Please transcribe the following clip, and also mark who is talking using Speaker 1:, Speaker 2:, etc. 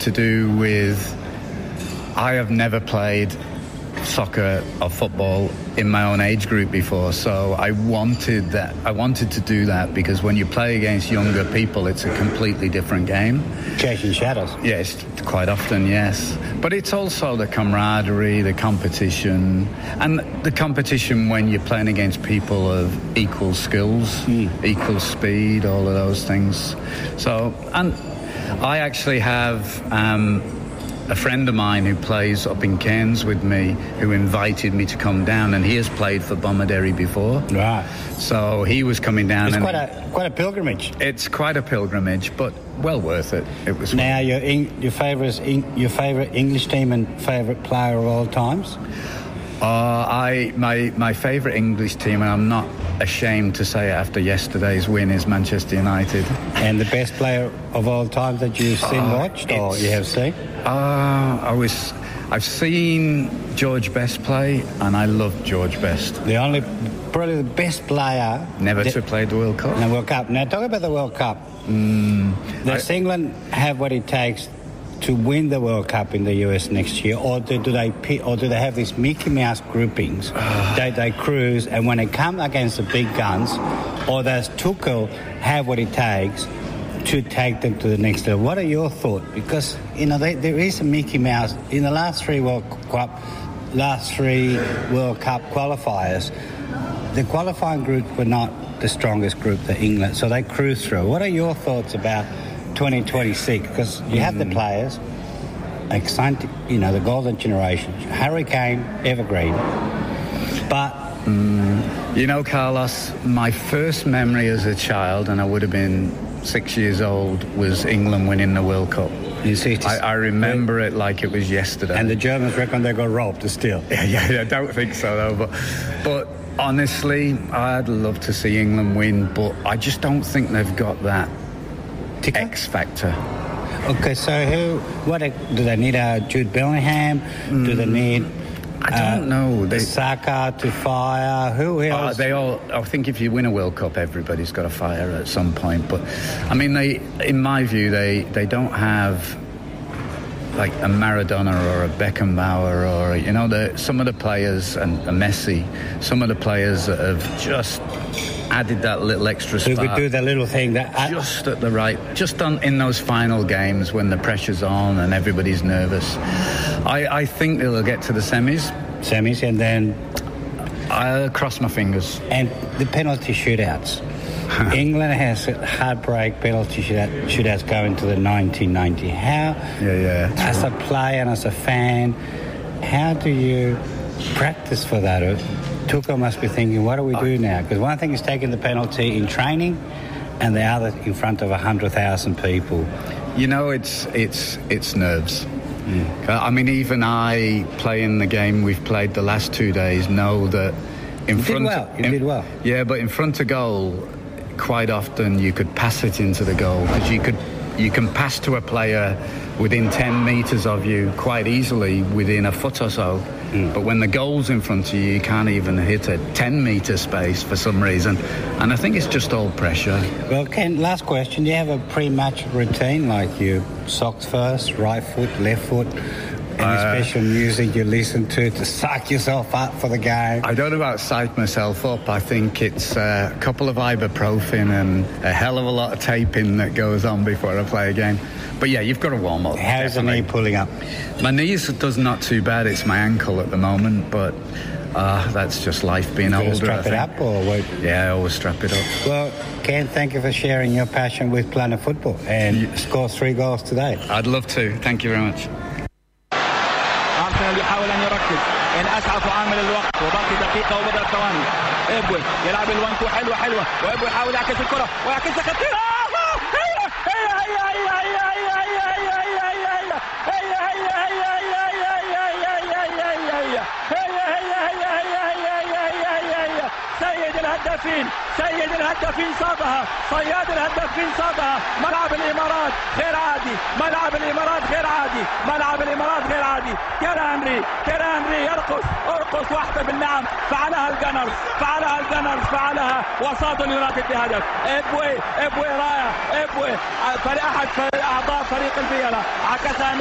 Speaker 1: to do with I have never played soccer or football in my own age group before, so I wanted to do that because when you play against younger people, it's a completely different game.
Speaker 2: Chasing shadows.
Speaker 1: Yes, quite often, yes. But it's also the camaraderie, the competition, and the competition when you're playing against people of equal skills, equal speed, all of those things. So, and I actually have a friend of mine who plays up in Cairns with me, who invited me to come down, and he has played for Bomaderry before.
Speaker 2: Right.
Speaker 1: So he was coming down.
Speaker 2: It's quite a pilgrimage.
Speaker 1: It's quite a pilgrimage, but well worth it. It was.
Speaker 2: Now, your favourite English team and favourite player of all times?
Speaker 1: My favourite English team, and I'm not ashamed to say it after yesterday's win, is Manchester United.
Speaker 2: And the best player of all time that you've seen watched, or you have seen?
Speaker 1: I've seen George Best play, and I love George Best.
Speaker 2: Probably the best player
Speaker 1: never to play the World Cup.
Speaker 2: The World Cup. Now, talk about the World Cup. Does England have what it takes to win the World Cup in the US next year, or do they have these Mickey Mouse groupings? They cruise, and when they come against the big guns, or does Tuchel have what it takes to take them to the next level? What are your thoughts? Because there is a Mickey Mouse in the last three World Cup qualifiers. The qualifying group were not the strongest group, the England, so they cruise through. What are your thoughts about 2026, because you have the players, the golden generation, Harry Kane, evergreen. But
Speaker 1: Carlos, my first memory as a child, and I would have been 6 years old, was England winning the World Cup.
Speaker 2: You see,
Speaker 1: I remember it like it was yesterday.
Speaker 2: And the Germans reckon they got robbed still.
Speaker 1: Yeah, I don't think so though. But honestly, I'd love to see England win, but I just don't think they've got that X factor.
Speaker 2: Okay, so do they need a Jude Bellingham? Do they need?
Speaker 1: I don't know.
Speaker 2: Saka to fire. Who else?
Speaker 1: I think if you win a World Cup, everybody's got to fire at some point. But I mean, in my view, they don't have like a Maradona or a Beckenbauer or some of the players and a Messi. Some of the players that have just added that little extra spark.
Speaker 2: Who could do that little thing
Speaker 1: just at the right, in those final games when the pressure's on and everybody's nervous. I think they'll get to the semis,
Speaker 2: and then
Speaker 1: I'll cross my fingers.
Speaker 2: And the penalty shootouts. England has heartbreak penalty shootouts going to the 1990. How?
Speaker 1: Yeah.
Speaker 2: As a player and as a fan, how do you practice for that? Tuchel must be thinking, what do we do now? Because one thing is taking the penalty in training, and the other in front of 100,000 people.
Speaker 1: It's nerves. I mean, even I, playing the game we've played the last 2 days, know that
Speaker 2: You did well.
Speaker 1: Yeah, but in front of goal, quite often you could pass it into the goal, because you can pass to a player within 10 metres of you quite easily within a foot or so. But when the goal's in front of you, you can't even hit a 10-metre space for some reason. And I think it's just all pressure.
Speaker 2: Well, Ken, last question. Do you have a pre-match routine, like you socks first, right foot, left foot? Any special music you listen to psych yourself up for the game?
Speaker 1: I don't know about psych myself up. I think it's a couple of ibuprofen and a hell of a lot of taping that goes on before I play a game. But yeah, you've got to warm up.
Speaker 2: How's the knee pulling up?
Speaker 1: My knees does not too bad. It's my ankle at the moment, but that's just life being older.
Speaker 2: Strap it up or wait?
Speaker 1: Yeah, I always strap it up.
Speaker 2: Well, Ken, thank you for sharing your passion with Planet Football and score 3 goals today.
Speaker 1: I'd love to. Thank you very much.
Speaker 3: أرسنال يحاول أن يركز إن أسعف عامل الوقت وباقي دقيقة وبضع ثواني. إبوي يلعب الوانتو حلوة وإبوي يحاول يعكس الكرة ويعكسها خطيرة. سيد الهدافين صابها، صياد الهدافين صابها. ملعب الإمارات غير عادي، ملعب الإمارات غير عادي، ملعب الإمارات غير عادي. هنري تيري هنري ارقص واحدة بالنعم. فعلها الجنرز فعلها وصاد اليونايتد بهدف. ابوي رائع. ابوي فريق احد اعضاء فريق الفيلا عكسها